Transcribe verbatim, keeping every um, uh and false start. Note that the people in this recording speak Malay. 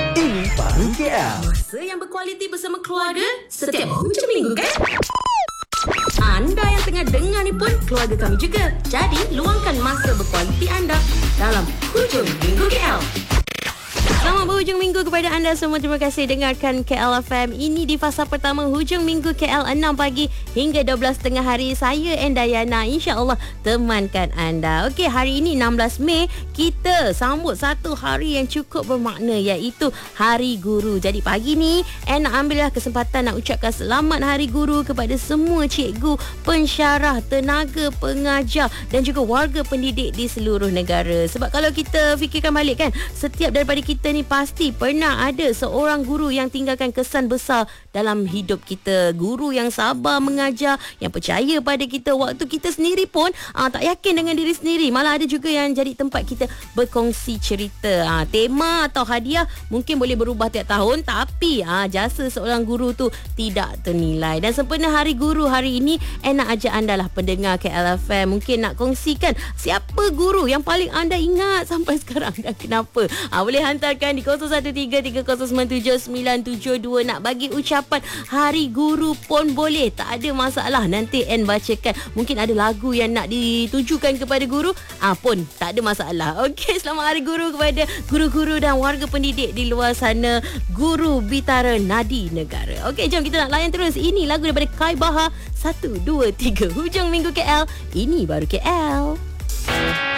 Ini baru K L. Masa yang berkualiti bersama keluarga setiap hujung minggu kan? Anda yang tengah dengar ni pun keluarga kami juga. Jadi, luangkan masa berkualiti anda dalam Hujung Minggu K L. Selamat berhujung minggu kepada anda semua. Terima kasih dengarkan K L F M. Ini di fasa pertama hujung minggu K L enam pagi hingga dua belas tengah hari. Saya Endayana, insya-Allah temankan anda. Okey, hari ini enam belas Mei, kita sambut satu hari yang cukup bermakna, iaitu Hari Guru. Jadi pagi ni End nak ambillah kesempatan nak ucapkan selamat Hari Guru kepada semua cikgu, pensyarah, tenaga pengajar dan juga warga pendidik di seluruh negara. Sebab kalau kita fikirkan balik kan, setiap daripada kita ni pasti pernah ada seorang guru yang tinggalkan kesan besar dalam hidup kita. Guru yang sabar mengajar, yang percaya pada kita waktu kita sendiri pun aa, tak yakin dengan diri sendiri. Malah ada juga yang jadi tempat kita berkongsi cerita. Aa, tema atau hadiah mungkin boleh berubah tiap tahun, tapi aa, jasa seorang guru tu tidak ternilai. Dan sempena Hari Guru hari ini, eh nak ajak anda lah pendengar K L F M, mungkin nak kongsikan siapa guru yang paling anda ingat sampai sekarang dan kenapa. Aa, boleh hantar di kosong satu tiga tiga kosong sembilan tujuh sembilan tujuh dua. Nak bagi ucapan Hari Guru pun boleh, tak ada masalah. Nanti N bacakan. Mungkin ada lagu yang nak ditujukan kepada guru, ah pun tak ada masalah. Okey, selamat Hari Guru kepada guru-guru dan warga pendidik di luar sana, Guru Bitara Nadi Negara. Okey, jom kita nak layan terus. Ini lagu daripada Kai Bahar, satu dua tiga Hujung Minggu K L. Ini baru K L.